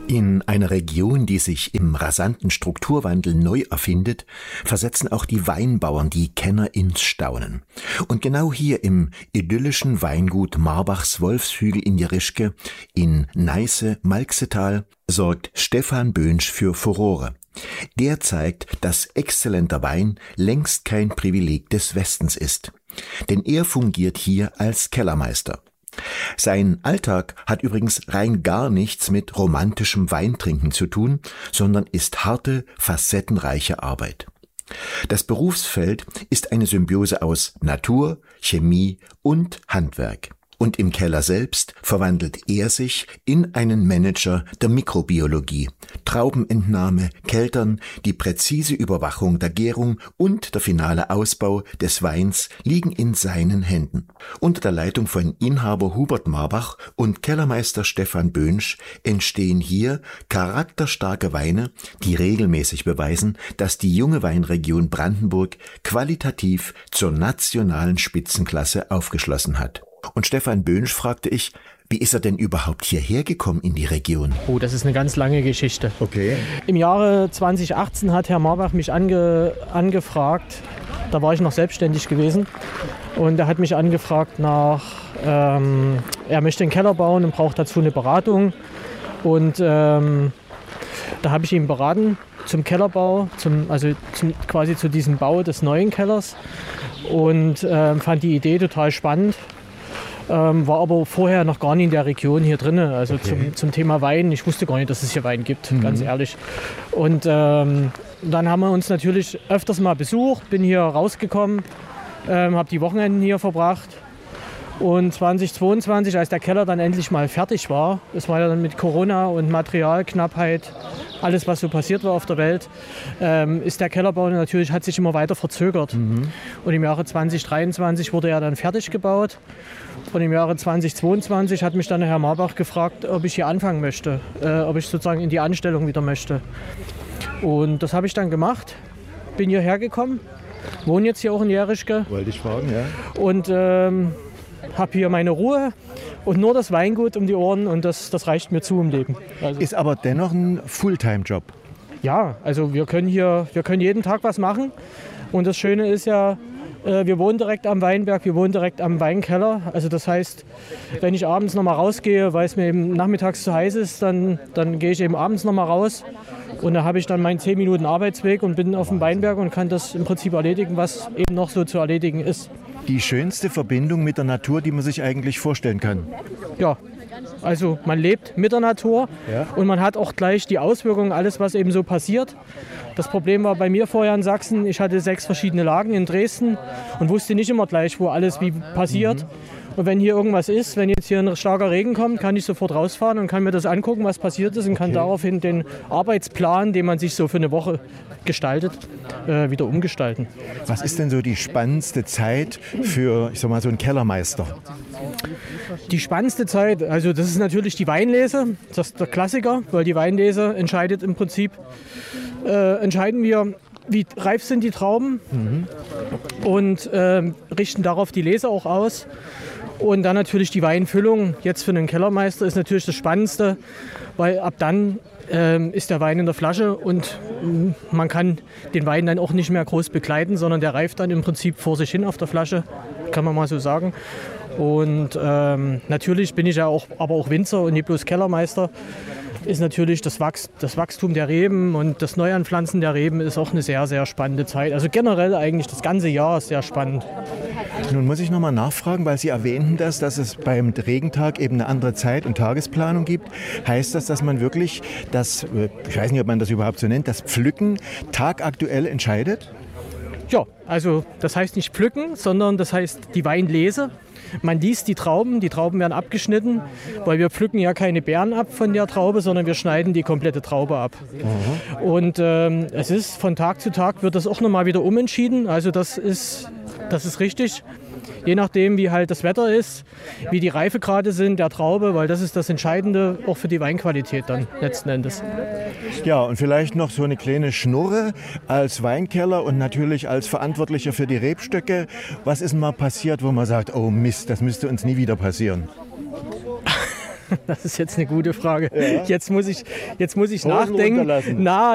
In einer Region, die sich im rasanten Strukturwandel neu erfindet, versetzen auch die Weinbauern die Kenner ins Staunen. Und genau hier im idyllischen Weingut Marbachs Wolfshügel in Jerischke, in Neiße-Malxetal, sorgt Stefan Böhnsch für Furore. Der zeigt, dass exzellenter Wein längst kein Privileg des Westens ist. Denn er fungiert hier als Kellermeister. Sein Alltag hat übrigens rein gar nichts mit romantischem Weintrinken zu tun, sondern ist harte, facettenreiche Arbeit. Das Berufsfeld ist eine Symbiose aus Natur, Chemie und Handwerk. Und im Keller selbst verwandelt er sich in einen Manager der Mikrobiologie. Traubenentnahme, Keltern, die präzise Überwachung der Gärung und der finale Ausbau des Weins liegen in seinen Händen. Unter der Leitung von Inhaber Hubert Marbach und Kellermeister Stefan Böhnsch entstehen hier charakterstarke Weine, die regelmäßig beweisen, dass die junge Weinregion Brandenburg qualitativ zur nationalen Spitzenklasse aufgeschlossen hat. Und Stefan Böhnsch fragte ich, wie ist er denn überhaupt hierher gekommen in die Region? Oh, das ist eine ganz lange Geschichte. Okay. Im Jahre 2018 hat Herr Marbach mich angefragt, da war ich noch selbstständig gewesen, und er hat mich angefragt er möchte einen Keller bauen und braucht dazu eine Beratung. Und da habe ich ihn beraten zum Kellerbau, quasi zu diesem Bau des neuen Kellers, und fand die Idee total spannend. War aber vorher noch gar nicht in der Region hier drin, also okay. Zum Thema Wein. Ich wusste gar nicht, dass es hier Wein gibt, ganz ehrlich. Und dann haben wir uns natürlich öfters mal besucht, bin hier rausgekommen, habe die Wochenenden hier verbracht. Und 2022, als der Keller dann endlich mal fertig war, es war ja dann mit Corona und Materialknappheit, alles was so passiert war auf der Welt, ist der Kellerbau natürlich, hat sich immer weiter verzögert. Und im Jahre 2023 wurde er dann fertig gebaut. Und im Jahre 2022 hat mich dann Herr Marbach gefragt, ob ich hier anfangen möchte, ob ich sozusagen in die Anstellung wieder möchte. Und das habe ich dann gemacht, bin hierher gekommen, wohne jetzt hier auch in Jerischke. Wollte ich fragen, ja. Und habe hier meine Ruhe und nur das Weingut um die Ohren, und das reicht mir zu im Leben. Also, ist aber dennoch ein Fulltime-Job. Ja, also wir können jeden Tag was machen, und das Schöne ist ja, wir wohnen direkt am Weinberg, wir wohnen direkt am Weinkeller. Also das heißt, wenn ich abends noch mal rausgehe, weil es mir eben nachmittags zu heiß ist, dann gehe ich eben abends noch mal raus, und da habe ich dann meinen 10 Minuten Arbeitsweg und bin auf dem Weinberg und kann das im Prinzip erledigen, was eben noch so zu erledigen ist. Die schönste Verbindung mit der Natur, die man sich eigentlich vorstellen kann. Ja, also man lebt mit der Natur, ja, und man hat auch gleich die Auswirkungen, alles was eben so passiert. Das Problem war bei mir vorher in Sachsen, ich hatte 6 verschiedene Lagen in Dresden und wusste nicht immer gleich, wo alles wie passiert. Und wenn hier irgendwas ist, wenn jetzt hier ein starker Regen kommt, kann ich sofort rausfahren und kann mir das angucken, was passiert ist, und kann daraufhin den Arbeitsplan, den man sich so für eine Woche gestaltet, wieder umgestalten. Was ist denn so die spannendste Zeit für, ich sag mal, so einen Kellermeister? Die spannendste Zeit, also das ist natürlich die Weinlese, das ist der Klassiker, weil die Weinlese entscheidet im Prinzip, entscheiden wir, wie reif sind die Trauben, und richten darauf die Lese auch aus. Und dann natürlich die Weinfüllung, jetzt für einen Kellermeister, ist natürlich das Spannendste, weil ab dann ist der Wein in der Flasche, und man kann den Wein dann auch nicht mehr groß begleiten, sondern der reift dann im Prinzip vor sich hin auf der Flasche, kann man mal so sagen. Und natürlich bin ich ja aber auch Winzer und nicht bloß Kellermeister. Ist natürlich das Wachstum der Reben und das Neuanpflanzen der Reben ist auch eine sehr, sehr spannende Zeit. Also generell eigentlich das ganze Jahr ist sehr spannend. Nun muss ich nochmal nachfragen, weil Sie erwähnten dass es beim Regentag eben eine andere Zeit- und Tagesplanung gibt. Heißt das, dass man wirklich das, ich weiß nicht, ob man das überhaupt so nennt, das Pflücken tagaktuell entscheidet? Ja, also das heißt nicht pflücken, sondern das heißt die Weinlese. Man liest die Trauben werden abgeschnitten, weil wir pflücken ja keine Beeren ab von der Traube, sondern wir schneiden die komplette Traube ab. Und es ist von Tag zu Tag wird das auch nochmal wieder umentschieden, also das ist richtig. Je nachdem, wie halt das Wetter ist, wie die Reifegrade sind der Traube, weil das ist das Entscheidende auch für die Weinqualität dann letzten Endes. Ja, und vielleicht noch so eine kleine Schnurre als Weinkeller und natürlich als Verantwortlicher für die Rebstöcke. Was ist mal passiert, wo man sagt, oh Mist, das müsste uns nie wieder passieren? Das ist jetzt eine gute Frage. Ja. Jetzt muss ich Hosen nachdenken. runterlassen. Na,